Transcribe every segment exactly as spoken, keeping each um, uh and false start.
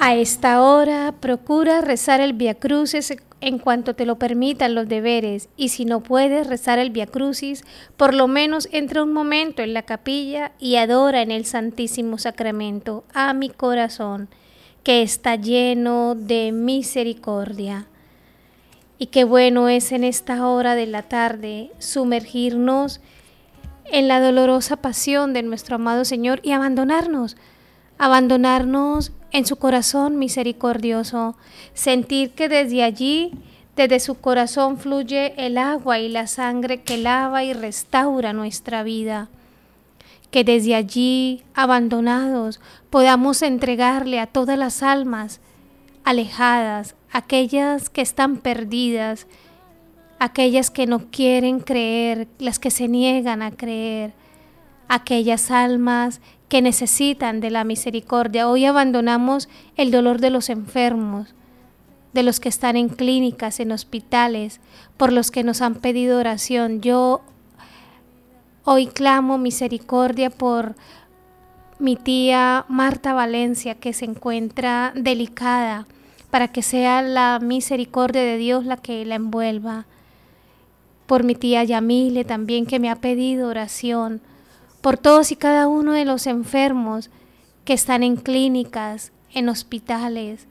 A esta hora procura rezar el Viacrucis en cuanto te lo permitan los deberes, y si no puedes rezar el Viacrucis, por lo menos entra un momento en la capilla y adora en el Santísimo Sacramento a mi corazón, que está lleno de misericordia. Y qué bueno es en esta hora de la tarde sumergirnos en la dolorosa pasión de nuestro amado Señor y abandonarnos, abandonarnos en su corazón misericordioso, sentir que desde allí, desde su corazón fluye el agua y la sangre que lava y restaura nuestra vida. Que desde allí, abandonados, podamos entregarle a todas las almas alejadas, aquellas que están perdidas, aquellas que no quieren creer, las que se niegan a creer, aquellas almas que necesitan de la misericordia. Hoy abandonamos el dolor de los enfermos, de los que están en clínicas, en hospitales, por los que nos han pedido oración. Yo hoy clamo misericordia por mi tía Marta Valencia, que se encuentra delicada, para que sea la misericordia de Dios la que la envuelva. Por mi tía Yamile también, que me ha pedido oración. Por todos y cada uno de los enfermos que están en clínicas, en hospitales,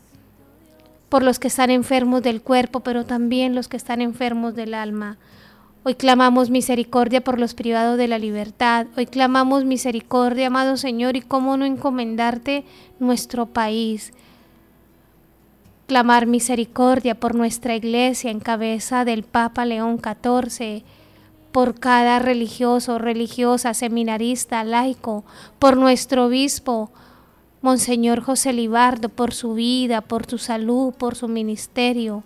por los que están enfermos del cuerpo, pero también los que están enfermos del alma. Hoy clamamos misericordia por los privados de la libertad. Hoy clamamos misericordia, amado Señor, y cómo no encomendarte nuestro país. Clamar misericordia por nuestra iglesia en cabeza del Papa León catorce, por cada religioso, religiosa, seminarista, laico, por nuestro obispo, Monseñor José Libardo, por su vida, por su salud, por su ministerio.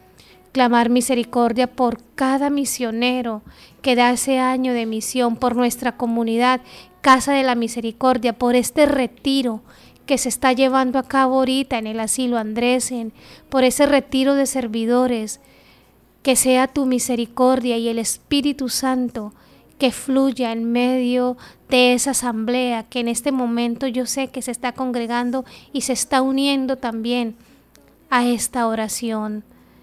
Clamar misericordia por cada misionero que da ese año de misión, por nuestra comunidad, Casa de la Misericordia, por este retiro que se está llevando a cabo ahorita en el asilo Andresen, por ese retiro de servidores. Que sea tu misericordia y el Espíritu Santo que fluya en medio de esa asamblea que en este momento yo sé que se está congregando y se está uniendo también a esta oración.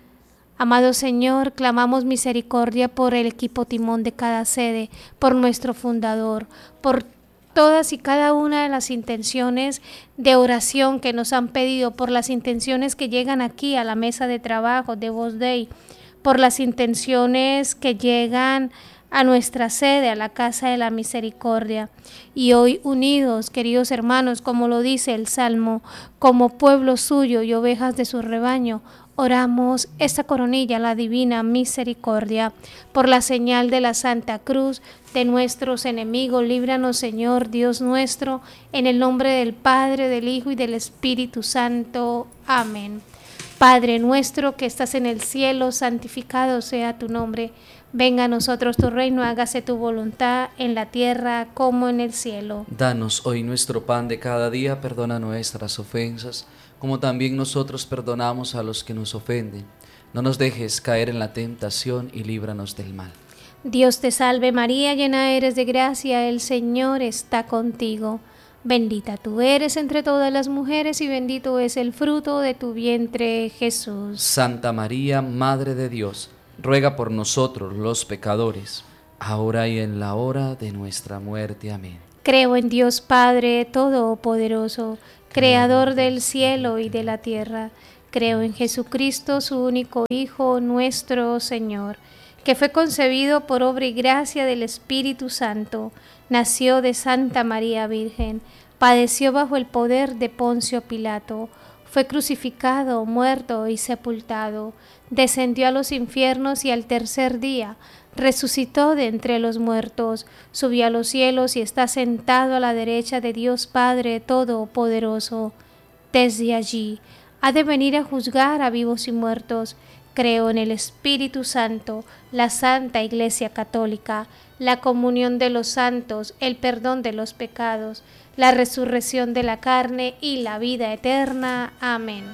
Amado Señor, clamamos misericordia por el equipo timón de cada sede, por nuestro fundador, por todas y cada una de las intenciones de oración que nos han pedido, por las intenciones que llegan aquí a la mesa de trabajo de Voz Dei, por las intenciones que llegan a nuestra sede, a la Casa de la Misericordia. Y hoy unidos, queridos hermanos, como lo dice el Salmo, como pueblo suyo y ovejas de su rebaño, oramos esta coronilla, la divina misericordia. Por la señal de la Santa Cruz de nuestros enemigos, líbranos, Señor Dios nuestro, en el nombre del Padre, del Hijo y del Espíritu Santo. Amén. Padre nuestro que estás en el cielo, santificado sea tu nombre. Venga a nosotros tu reino, hágase tu voluntad en la tierra como en el cielo. Danos hoy nuestro pan de cada día, perdona nuestras ofensas, como también nosotros perdonamos a los que nos ofenden. No nos dejes caer en la tentación y líbranos del mal. Dios te salve María, llena eres de gracia, el Señor está contigo. Bendita tú eres entre todas las mujeres y bendito es el fruto de tu vientre, Jesús. Santa María, Madre de Dios, ruega por nosotros los pecadores, ahora y en la hora de nuestra muerte. Amén. Creo en Dios Padre Todopoderoso, Creador del cielo y de la tierra. Creo en Jesucristo, su único Hijo, nuestro Señor, que fue concebido por obra y gracia del Espíritu Santo, nació de Santa María Virgen, padeció bajo el poder de Poncio Pilato, fue crucificado, muerto y sepultado, descendió a los infiernos y al tercer día resucitó de entre los muertos, subió a los cielos y está sentado a la derecha de Dios Padre Todopoderoso. Desde allí ha de venir a juzgar a vivos y muertos. Creo en el Espíritu Santo, la Santa Iglesia Católica, la comunión de los santos, el perdón de los pecados, la resurrección de la carne y la vida eterna. Amén.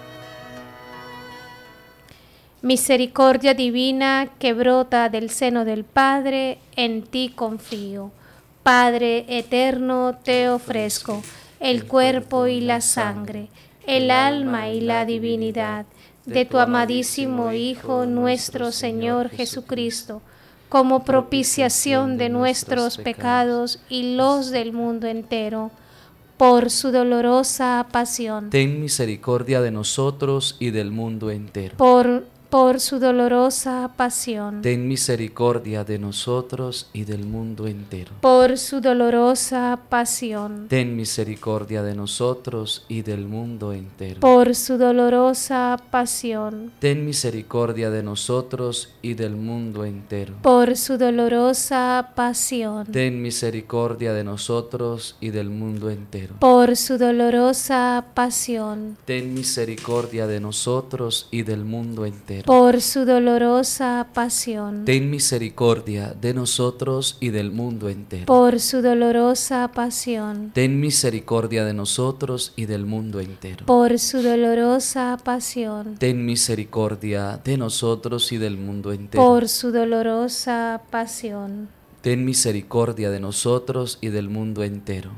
Misericordia divina que brota del seno del Padre, en ti confío. Padre eterno, te ofrezco el cuerpo y la sangre, el alma y la divinidad de tu amadísimo Hijo nuestro Señor Jesucristo, como propiciación de nuestros pecados y los del mundo entero, por su dolorosa pasión. Ten misericordia de nosotros y del mundo entero. Por, por su dolorosa pasión. Ten misericordia de nosotros y del mundo entero. Por su dolorosa pasión. Ten misericordia de nosotros y del mundo entero. Por su dolorosa pasión. Ten misericordia de nosotros y del mundo entero. Por su dolorosa pasión. Ten misericordia de nosotros y del mundo entero. Por su dolorosa pasión. Ten misericordia de nosotros y del mundo entero. Por su dolorosa pasión. Ten misericordia de nosotros y del mundo entero. Por su dolorosa pasión. Ten misericordia de nosotros y del mundo entero. Por su dolorosa pasión. Ten misericordia de nosotros y del mundo entero. Por su dolorosa pasión. Ten misericordia de nosotros y del mundo entero.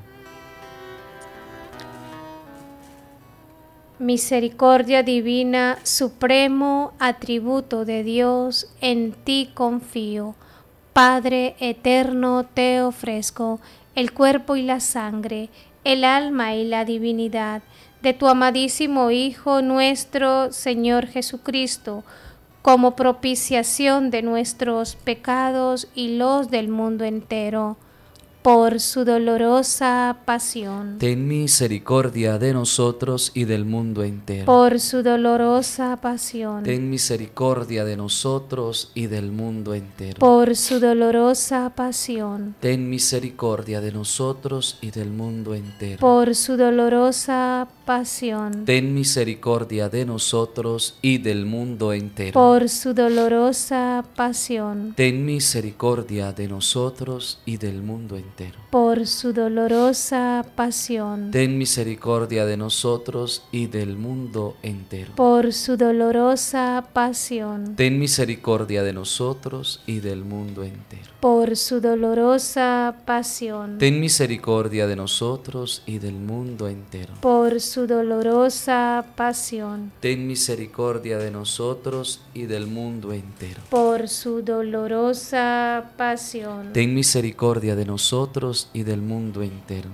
Misericordia divina, supremo atributo de Dios, en ti confío. Padre eterno, te ofrezco el cuerpo y la sangre, el alma y la divinidad de tu amadísimo Hijo nuestro Señor Jesucristo, como propiciación de nuestros pecados y los del mundo entero, por su dolorosa pasión. Ten misericordia de nosotros y del mundo entero. Por su dolorosa pasión. Ten misericordia de nosotros y del mundo entero. Por su dolorosa pasión. Ten misericordia de nosotros y del mundo entero. Por su dolorosa pasión. Ten misericordia de nosotros y del mundo entero. Por su dolorosa pasión. Ten misericordia de nosotros y del mundo entero. Por su dolorosa pasión. Ten misericordia de nosotros y del mundo entero. Por su dolorosa pasión. Ten misericordia de nosotros y del mundo entero. Por su dolorosa pasión. Ten misericordia de nosotros y del mundo entero. Por su dolorosa pasión. Ten misericordia de nosotros y del mundo entero. Por su dolorosa pasión. Ten misericordia de nosotros y del mundo entero.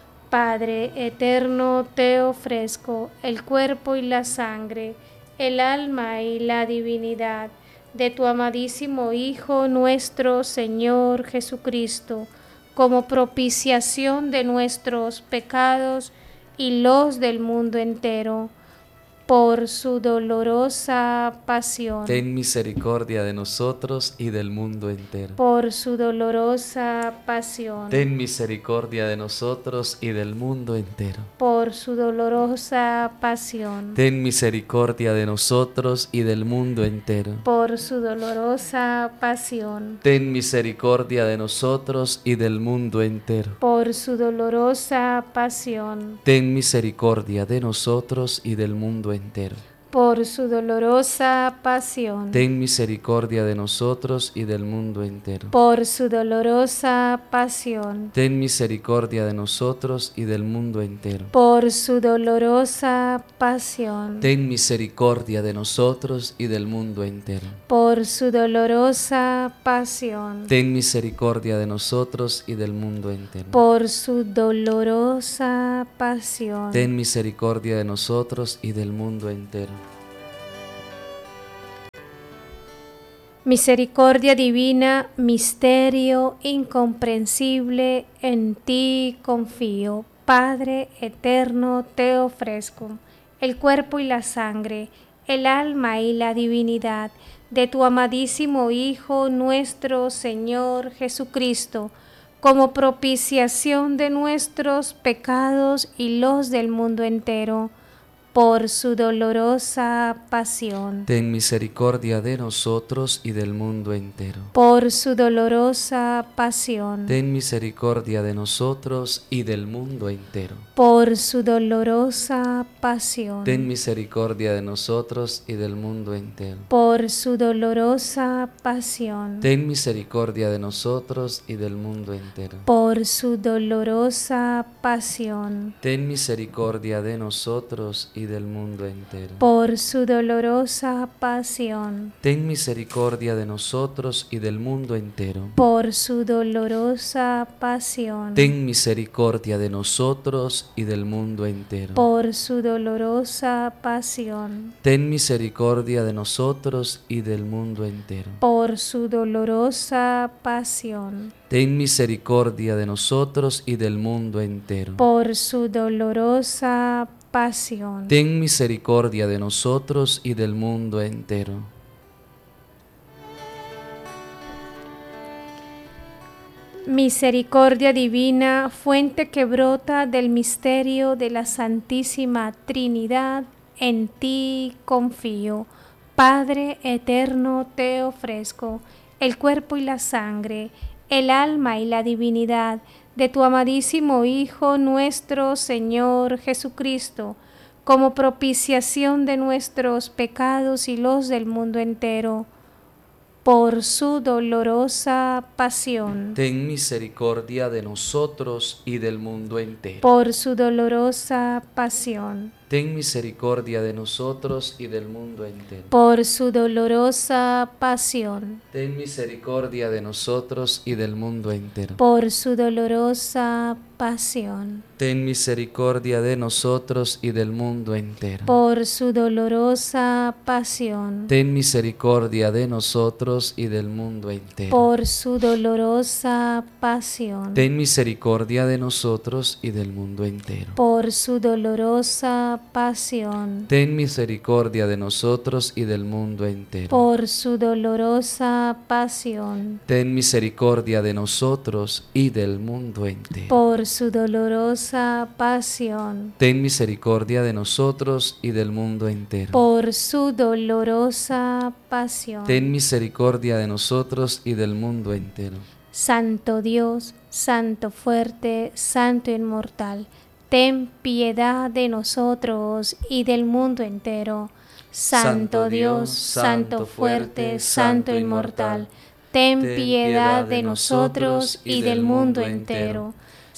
Padre eterno, te ofrezco el cuerpo y la sangre, el alma y la divinidad de tu amadísimo Hijo nuestro Señor Jesucristo, como propiciación de nuestros pecados y los del mundo entero, por su dolorosa pasión. Ten misericordia de nosotros y del mundo entero. Por su dolorosa pasión. Ten misericordia de nosotros y del mundo entero. Por su dolorosa pasión. Ten misericordia de nosotros y del mundo entero. Por su dolorosa pasión. Ten misericordia de nosotros y del mundo entero. Por su dolorosa pasión. Ten misericordia de nosotros y del mundo entero. Por su dolorosa pasión. Ten misericordia de nosotros y del mundo entero. Por su dolorosa pasión. Ten misericordia de nosotros y del mundo entero. Por su dolorosa pasión. Ten misericordia de nosotros y del mundo entero. Por su dolorosa pasión. Ten misericordia de nosotros y del mundo entero. Por su dolorosa pasión. Ten misericordia de nosotros y del mundo entero. Misericordia divina, misterio incomprensible, en ti confío. Padre eterno, te ofrezco el cuerpo y la sangre, el alma y la divinidad de tu amadísimo Hijo nuestro Señor Jesucristo, como propiciación de nuestros pecados y los del mundo entero, por su dolorosa pasión. Ten misericordia de nosotros y del mundo entero. Por su dolorosa pasión. Ten misericordia de nosotros y del mundo entero. Por su dolorosa pasión. Ten misericordia de nosotros y del mundo entero. Por su dolorosa pasión. Ten misericordia de nosotros y del mundo entero. Por su dolorosa pasión. Ten misericordia de nosotros y y del mundo entero. Por su dolorosa pasión. Ten misericordia de nosotros y del mundo entero. Por su dolorosa pasión. Ten misericordia de nosotros y del mundo entero. Por su dolorosa pasión. Ten misericordia de nosotros y del mundo entero. Por su dolorosa pasión. Ten misericordia de nosotros y del mundo entero. Por su dolorosa pasión. Ten misericordia de nosotros y del mundo entero. Misericordia divina, fuente que brota del misterio de la Santísima Trinidad, en ti confío. Padre eterno, te ofrezco el cuerpo y la sangre, el alma y la divinidad de tu amadísimo Hijo nuestro Señor Jesucristo, como propiciación de nuestros pecados y los del mundo entero. Por su dolorosa pasión. Ten misericordia de nosotros y del mundo entero. Por su dolorosa pasión. Ten misericordia de nosotros y del mundo entero. Por su dolorosa pasión. Ten misericordia de nosotros y del mundo entero. Por su dolorosa pasión. Ten misericordia de nosotros y del mundo entero. Por su dolorosa pasión. Ten misericordia de nosotros y del mundo entero. Por su dolorosa pasión. Ten misericordia de nosotros y del mundo entero. Por su dolorosa pasión. Ten misericordia de nosotros y del mundo entero. Por su dolorosa pasión. Ten misericordia de nosotros y del mundo entero. Por su dolorosa pasión. Ten misericordia de nosotros y del mundo entero. Por su dolorosa pasión. Ten misericordia de nosotros y del mundo entero. Santo Dios, Santo fuerte, Santo inmortal, ten piedad de nosotros y del mundo entero. Santo Dios, Santo fuerte, Santo inmortal, ten piedad de nosotros y del mundo entero.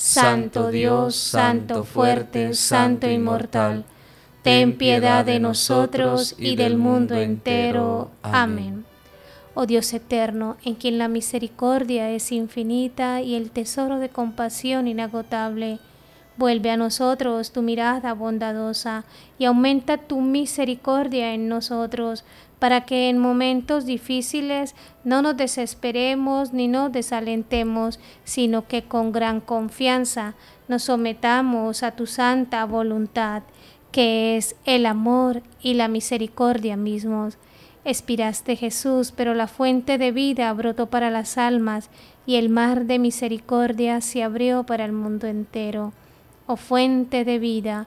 Santo Dios, Santo fuerte, Santo inmortal, ten piedad de nosotros y del mundo entero. Amén. Oh Dios eterno, en quien la misericordia es infinita y el tesoro de compasión inagotable, vuelve a nosotros tu mirada bondadosa y aumenta tu misericordia en nosotros, para que en momentos difíciles no nos desesperemos ni nos desalentemos, sino que con gran confianza nos sometamos a tu santa voluntad, que es el amor y la misericordia mismos. Expiraste, Jesús, pero la fuente de vida brotó para las almas y el mar de misericordia se abrió para el mundo entero. Oh fuente de vida,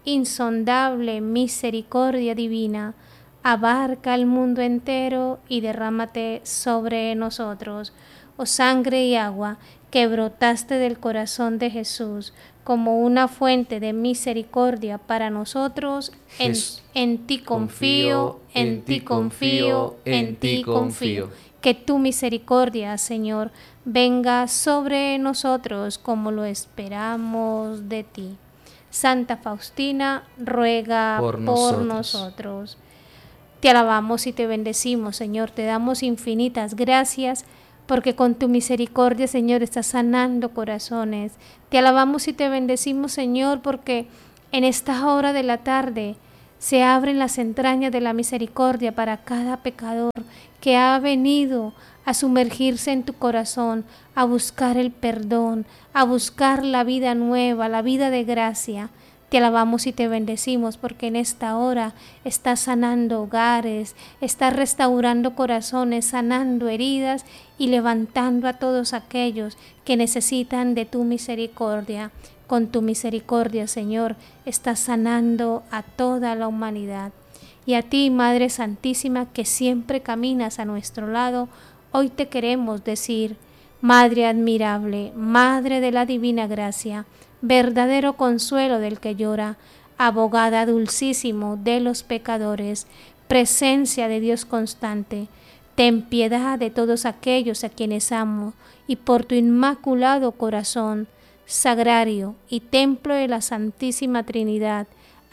insondable misericordia divina, abarca el mundo entero y derrámate sobre nosotros. Oh sangre y agua que brotaste del corazón de Jesús como una fuente de misericordia para nosotros, en, en ti confío, en ti confío, en ti confío. Que tu misericordia, Señor, venga sobre nosotros como lo esperamos de ti. Santa Faustina, ruega por, por nosotros. nosotros. Te alabamos y te bendecimos, Señor, te damos infinitas gracias, porque con tu misericordia, Señor, estás sanando corazones. Te alabamos y te bendecimos, Señor, porque en esta hora de la tarde se abren las entrañas de la misericordia para cada pecador que ha venido a sumergirse en tu corazón, a buscar el perdón, a buscar la vida nueva, la vida de gracia. Te alabamos y te bendecimos porque en esta hora estás sanando hogares, estás restaurando corazones, sanando heridas y levantando a todos aquellos que necesitan de tu misericordia. Con tu misericordia, Señor, estás sanando a toda la humanidad. Y a ti, Madre Santísima, que siempre caminas a nuestro lado, hoy te queremos decir: Madre admirable, Madre de la divina gracia, verdadero consuelo del que llora, abogada dulcísimo de los pecadores, presencia de Dios constante, ten piedad de todos aquellos a quienes amo, y por tu inmaculado corazón, sagrario y templo de la Santísima Trinidad,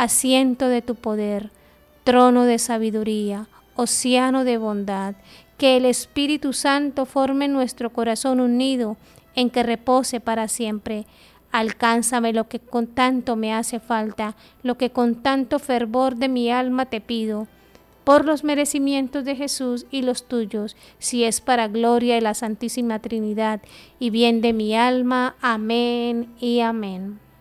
asiento de tu poder, trono de sabiduría, océano de bondad. Que el Espíritu Santo forme en nuestro corazón un nido en que repose para siempre. Alcánzame lo que con tanto me hace falta, lo que con tanto fervor de mi alma te pido. Por los merecimientos de Jesús y los tuyos, si es para gloria de la Santísima Trinidad y bien de mi alma. Amén y amén.